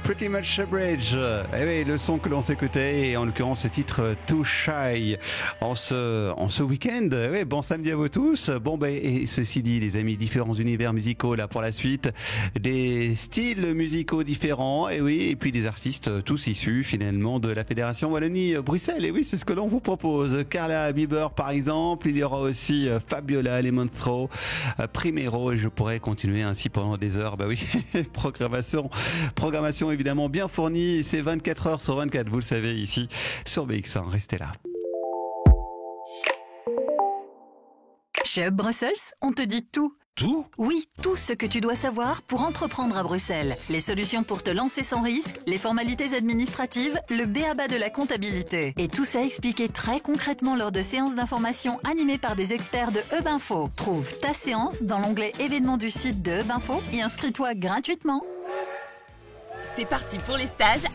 Pretty Much Bridge. Eh oui, le son que l'on s'écoutait, et en l'occurrence ce titre Too Shy. En ce week-end, oui, bon samedi à vous tous. Bon, et ceci dit, les amis, différents univers musicaux là pour la suite, des styles musicaux différents, et oui, et puis des artistes tous issus finalement de la Fédération Wallonie-Bruxelles. Et oui, c'est ce que l'on vous propose. Carla Bieber par exemple, il y aura aussi Fabiola, Les Monstro, Primero, et je pourrais continuer ainsi pendant des heures. Bah oui, programmation évidemment bien fournie, c'est 24 heures sur 24, vous le savez, ici sur BX1, restez là. Chez Hub Brussels, on te dit tout. Tout ? Oui, tout ce que tu dois savoir pour entreprendre à Bruxelles. Les solutions pour te lancer sans risque, les formalités administratives, le b.a.-ba de la comptabilité. Et tout ça expliqué très concrètement lors de séances d'information animées par des experts de Hub Info. Trouve ta séance dans l'onglet événements du site de Hub Info et inscris-toi gratuitement. C'est parti pour les stages